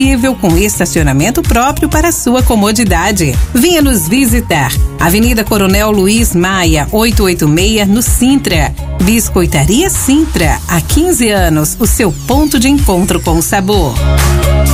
com estacionamento próprio para sua comodidade. Venha nos visitar. Avenida Coronel Luiz Maia, 886, no Sintra. Biscoitaria Sintra, há 15 anos, o seu ponto de encontro com o sabor.